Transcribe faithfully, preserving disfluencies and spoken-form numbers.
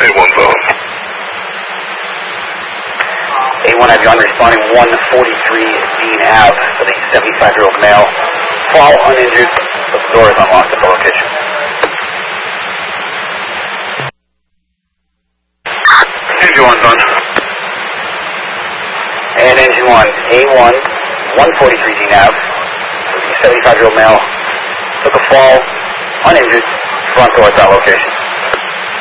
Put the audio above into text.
A one phone. A one, have you on responding one forty-three Dean Ave for the seventy-five-year-old male. Fall uninjured, the door is unlocked at the location. Engine one, son. And engine one, A one, one forty-three Dean Ave for the seventy-five-year-old male. Took a fall, uninjured, front door at that location.